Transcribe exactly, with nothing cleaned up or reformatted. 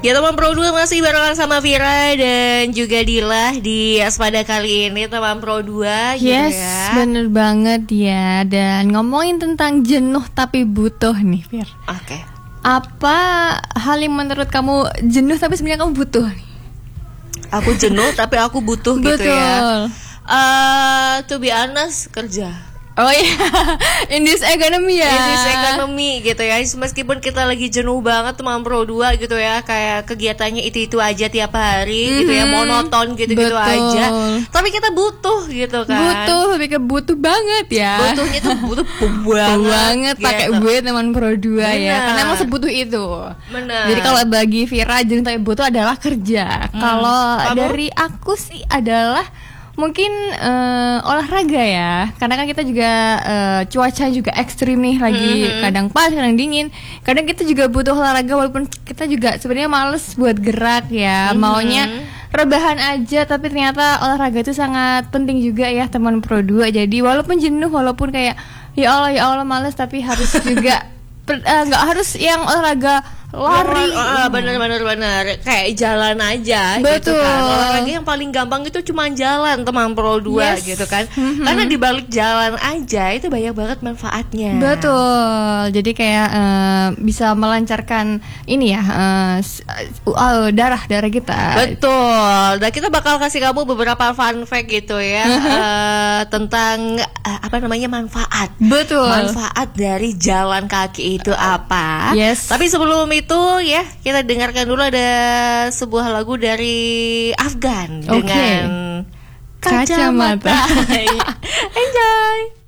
Ya teman Pro dua masih barengan sama Vira dan juga Dila di Aspada kali ini teman Pro dua gitu yes, ya. Bener banget ya. Dan ngomongin tentang jenuh tapi butuh nih Vir. Oke. Okay. Apa hal yang menurut kamu jenuh tapi sebenarnya kamu butuh nih? Aku jenuh tapi aku butuh gitu ya. Uh, to be honest, kerja. Oh iya, in this economy ya. In this economy gitu ya. Meskipun kita lagi jenuh banget teman Pro dua gitu ya, kayak kegiatannya itu-itu aja tiap hari mm-hmm. gitu ya, monoton gitu-gitu aja. Tapi kita butuh gitu kan. Butuh, lebih ke butuh banget ya. Butuhnya tuh butuh banget. banget gitu. Pakai gue teman Pro dua ya. Karena emang sebutuh itu. Benar. Jadi kalau bagi Vira jenuh tapi butuh adalah kerja. Hmm. Kalau dari aku sih adalah mungkin uh, olahraga ya, karena kan kita juga uh, cuaca juga ekstrim nih, lagi mm-hmm. kadang panas, kadang dingin. Kadang kita juga butuh olahraga walaupun kita juga sebenarnya males buat gerak ya, mm-hmm. maunya rebahan aja. Tapi ternyata olahraga itu sangat penting juga ya teman Pro dua. Jadi walaupun jenuh, walaupun kayak ya Allah ya Allah males, tapi harus juga nggak uh, harus yang olahraga lari. Oh, bener bener bener kayak jalan aja. Betul. Gitu kan. Olahraga yang paling gampang itu cuma jalan teman Pro dua yes. gitu kan. Mm-hmm. Karena di balik jalan aja itu banyak banget manfaatnya. Betul. Jadi kayak uh, bisa melancarkan ini ya uh, uh, darah darah kita. Betul. Dan kita bakal kasih kamu beberapa fun fact gitu ya uh, tentang uh, apa namanya manfaat. Betul. Manfaat dari jalan kaki itu apa? Yes. Tapi sebelum itu itu ya kita dengarkan dulu ada sebuah lagu dari Afgan okay. dengan Kacamata. Enjoy.